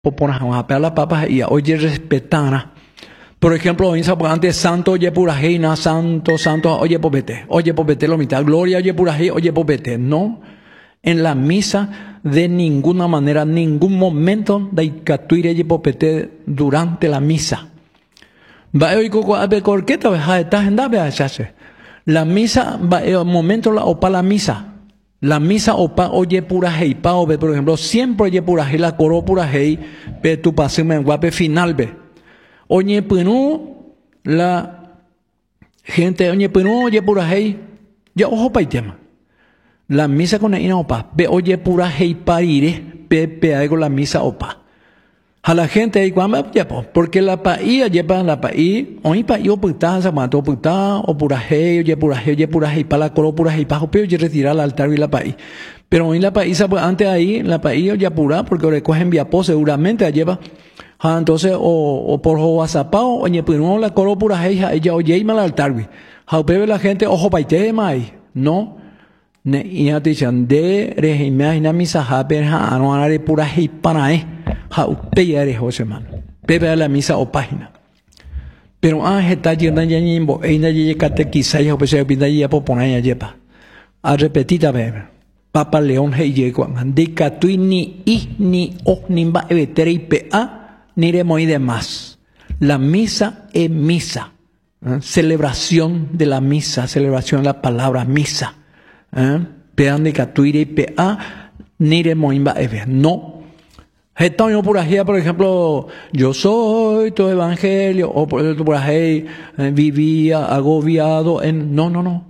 poponajama pe la papa y oye respetana. Por ejemplo, antes santo oye pura reina, santo, oye popete lo mitad, gloria oye pura rey, oye popete. No, en la misa de ninguna manera, ningún momento de ikatuire oye popete durante la misa. Va hoy coco abe corqueta va está en dabe hace. La misa va el momento la opa la misa. La misa opa oye pura rey pa obe, por ejemplo, siempre oye pura rey la coro pura rey, pe tu pase me guape final be. Oye penu la gente oye penu oye pura rey, ya ojo pa tema. La misa con ina opa, be oye pura rey parire, pe algo la misa opa. A la gente ahí cuando porque la país lleva la país, hoy país o puta, zapato puta, o pura rey para la coro pura rey para pero retirar al altar y la país. Pero hoy la país antes ahí la país ya pura porque recogen viapo seguramente lleva. Entonces o por WhatsAppao, oye pues no la coro pura rey ella oye mal altar. Pero la gente ojo paite mai, no. Ne ya te dicen de régimen ina misa haber no haré pura rey para Peire José man. Pepe la misa o página. Pero está yendo ya nimbo, ainda ya catequiza ya pues pinda ya poponaya yepa. A repetida bebe. Papa León he llegó de catui ni i ni o nimba evetere pa ni de moi de más. La misa es misa. Celebración de la misa, celebración de la palabra misa. Pean de catui pa ni de moimba eve. No. Yo por ahí, por ejemplo, yo soy tu evangelio, o por ahí vivía agobiado en... No.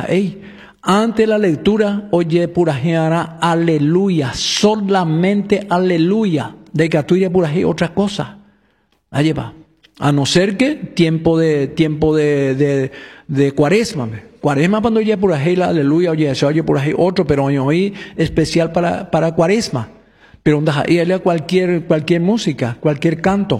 Ante la lectura, oye, por ahí hará aleluya, solamente aleluya. De que tú iré por ahí otra cosa. Allí va. A no ser que tiempo de cuaresma. Cuaresma cuando oye por ahí la aleluya, oye por ahí otro, pero hoy especial para cuaresma. Pero y a cualquier música, cualquier canto.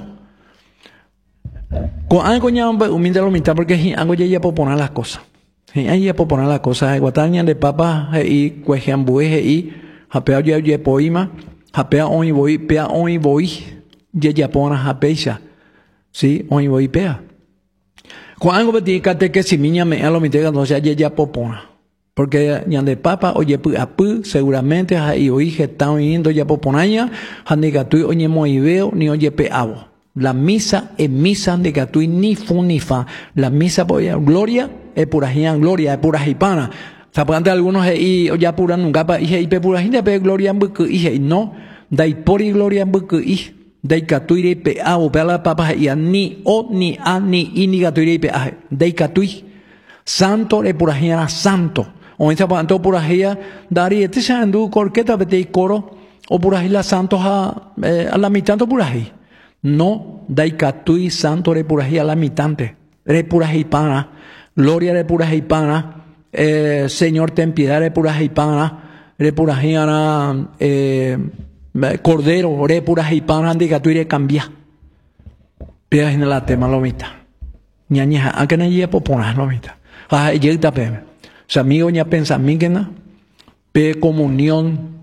Con algo ya humilde lo mitad porque algo ya puedo poner las cosas. Ya puedo poner las cosas. Guataña de papa y cuejeambue y japea ya poima, japea hoy voy, ya pona japeisa. Sí, hoy voy pea. Con algo betícate que si miña me a lo mitad no sea ya puedo poner. Porque ñande papa oye apu seguramente ahí oí que están yendo ya poponaña hande gatui oye moiveo ni oye peavo. La misa es misa de gatui ni fu ni fa. La misa por gloria es pura gloria es pura hipana. Zapante algunos ahí ya pura nunca pa y pura gente pe gloria mbuku y no dai pori gloria mbuku y dai gatui peavo pe la papa y ni o ni a ni y ni gatui peave dai gatui santo es pura gente santo. O en Zapanto por ahí darí este se andu corqueta vete coro o por ahí la santos a la mitad por ahí. No, daikatui santo re por ahí a la mitad. Re pura pana, gloria re pura pana, Señor ten piedad re pura pana, re pura ana cordero re pura pana daikatui re cambia. Pega en la tema lo mitad. Ñaña, a que no llegue popona lo mitad. Llega peme. O sea, amigo, ya pensa, mígena, pe comunión,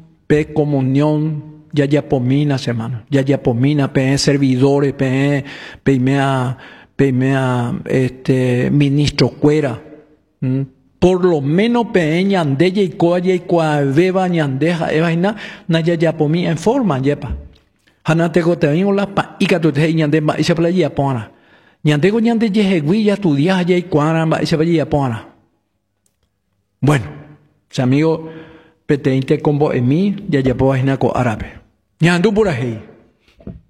ya pomina, hermano, ya pomina, pe servidores, pe ministro cuera, por lo menos pe ñande y coabeba ñandeja, evaina, ya pomina en forma, yepa. Hanatego te vengo la pa, y que tú te ñande, y se playa pona. Ñandego ñande ya tu día, ya y cuana, y se playa pona. Bueno, si amigo, peteinte combo en mí, ya puedo imaginar con árabe. Ya ando por ahí.